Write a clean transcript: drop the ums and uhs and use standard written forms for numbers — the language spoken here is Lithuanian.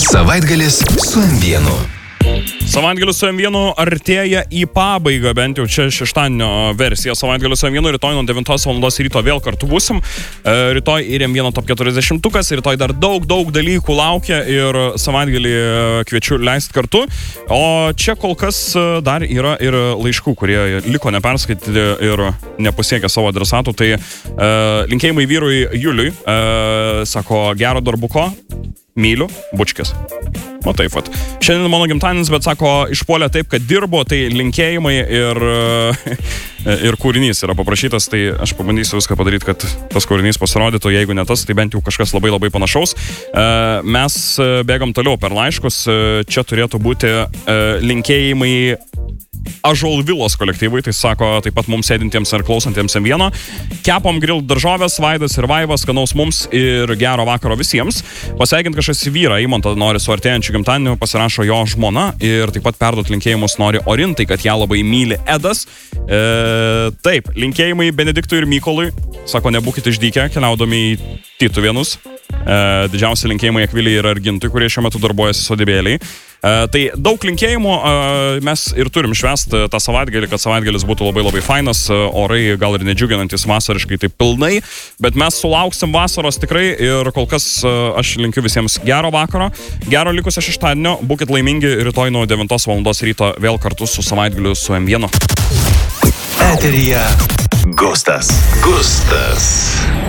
Savaitgalis su M1. Savaitgalis su M1 artėja į pabaigą, bent jau čia šeštadienio versija Savaitgalis su M1, rytoj nuo 9 val. Ryto vėl kartu būsim. Rytoj ir M1 top 40-ukas, rytoj dar daug dalykų laukia ir savaitgalį kviečiu leisti kartu. O čia kol kas dar yra ir laiškų, kurie liko neperskaityti ir nepasiekė savo adresatų. Tai linkėjimai vyrui Juliui, sako gero darbuko, myliu, bučkis. O taip vat. Šiandien mano gimtadienis, bet sako, išpuolė taip, kad dirbo, tai linkėjimai ir kūrinys yra paprašytas, tai aš pabandysiu viską padaryti, kad tas kūrinys pasirodytų, jeigu ne tas, tai bent jau kažkas labai panašaus. Mes bėgam toliau per laiškus, čia turėtų būti linkėjimai Ąžuolvilos kolektyvui, tai sako taip pat mums sėdintiems ir klausantiems M1. Kepom grill daržovės, Vaidas ir Vaivas, skanaus mums ir gero vakaro visiems. Pasveikint kažkas vyrą, Įmantą nori su artėjančiu gimtadieniu, pasirašo jo žmona ir taip pat perduot linkėjimus nori Orintai, kad ją labai myli Edas. Taip, linkėjimai Benediktui ir Mykolui, sako nebūkite išdykę, keliaudami į Tytuvėnus. Didžiausi linkėjimai Akvilei ir Argintui, kurie šiuo metu darbuojasi sodybėliai. Tai daug linkėjimų mes ir turim švęsti tą savaitgalį, kad savaitgalis būtų labai fainas, orai gal ir nedžiuginantis vasariškai taip pilnai, bet mes sulauksim vasaros tikrai ir kol kas aš linkiu visiems gero vakaro, gero likusio šeštadienio, būkit laimingi, rytoj nuo 9 val. Ryto vėl kartu su savaitgaliu su M1. Eteryje Gustas.